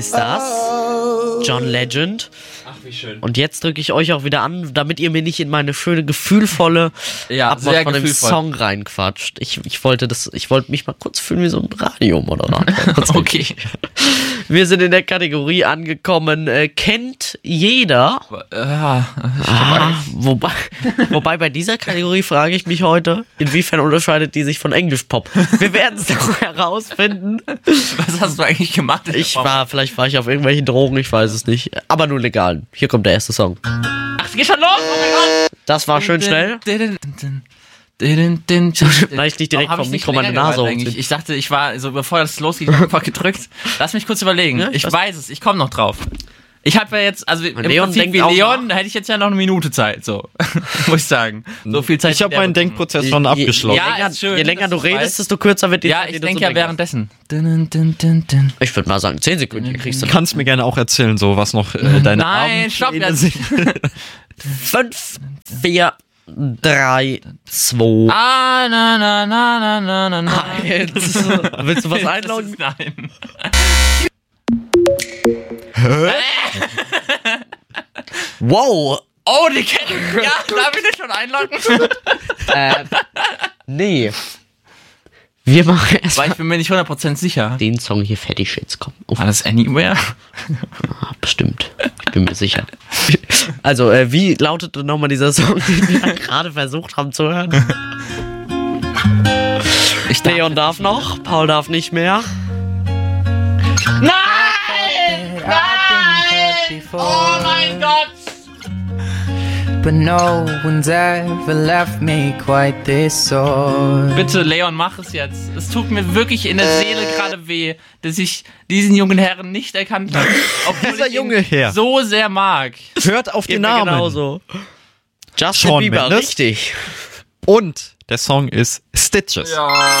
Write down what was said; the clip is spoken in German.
ist das. John Legend. Ach, wie schön. Und jetzt drücke ich euch auch wieder an, damit ihr mir nicht in meine schöne, gefühlvolle Abmord von dem Song reinquatscht. Ich wollte mich mal kurz fühlen wie so ein Radiomoderator. Okay. Wir sind in der Kategorie angekommen, kennt jeder. Wobei bei dieser Kategorie frage ich mich heute, inwiefern unterscheidet die sich von Englisch-Pop? Wir werden es doch herausfinden. Was hast du eigentlich gemacht? Vielleicht war ich auf irgendwelchen Drogen, ich weiß es nicht. Aber nur legal. Hier kommt der erste Song. Ach, es geht schon los! Oh mein Gott! Das war schön schnell. Vielleicht nicht direkt vom Mikro meine Nase hochziehen. Ich dachte, ich war, so bevor das losgeht, einfach gedrückt. Lass mich kurz überlegen. Ja, ich weiß es, ich komme noch drauf. Ich habe ja jetzt, also im Prinzip wie Leon, da hätte ich jetzt ja noch eine Minute Zeit, so. Muss ich sagen. So viel Zeit. Ich habe meinen Denkprozess schon abgeschlossen. Ja, ist schön, je länger du redest, desto kürzer wird die Zeit. Ja, ich denke ja währenddessen. Ich würde mal sagen, 10 Sekunden kriegst du. Du kannst mir gerne auch erzählen, so was noch deine Nein, stopp jetzt. 5, 4, 3, 2. Nein. Willst du was einloggen? Nein. Wow. Oh, die kennen. Ja, darf ich dich schon einloggen? Nee. Wir machen Weil erstmal ich bin mir nicht 100% sicher. den Song hier fertig jetzt kommen. Oh, War das Anywhere? bestimmt. Ich bin mir sicher. Also, wie lautete nochmal dieser Song, den wir gerade versucht haben zu hören? Leon darf noch, Paul darf nicht mehr. Nein! Oh mein Gott! But no one's ever left me quite this sore. Bitte, Leon, mach es jetzt. Es tut mir wirklich in der Seele gerade weh, dass ich diesen jungen Herrn nicht erkannt habe. Obwohl Dieser ich junge ihn Herr. so sehr mag. Hört auf den Geht mir Namen. genauso. Justin Shawn Bieber, Mendes. richtig. Und der Song ist Stitches. Ja.